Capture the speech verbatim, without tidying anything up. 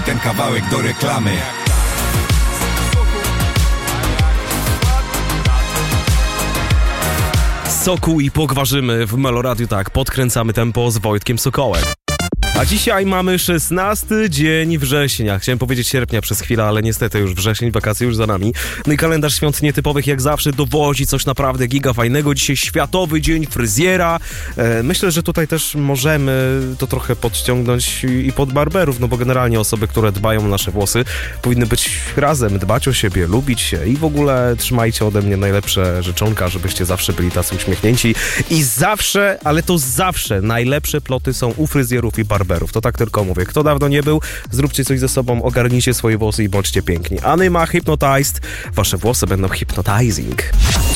ten kawałek do reklamy. Soku i pogwarzymy w Meloradiu, tak, podkręcamy tempo z Wojtkiem Sokołem. A dzisiaj mamy szesnasty dzień września. Chciałem powiedzieć sierpnia przez chwilę, ale niestety już wrzesień, wakacje już za nami. No i kalendarz świąt nietypowych jak zawsze dowozi coś naprawdę giga fajnego. Dzisiaj Światowy Dzień Fryzjera. E, myślę, że tutaj też możemy to trochę podciągnąć i pod barberów, no bo generalnie osoby, które dbają o nasze włosy, powinny być razem, dbać o siebie, lubić się i w ogóle trzymajcie ode mnie najlepsze życzonka, żebyście zawsze byli tacy uśmiechnięci i zawsze, ale to zawsze najlepsze ploty są u fryzjerów i barberów. To tak tylko mówię. Kto dawno nie był, zróbcie coś ze sobą, ogarnijcie swoje włosy i bądźcie piękni. Anyma Hypnotized. Wasze włosy będą hypnotizing.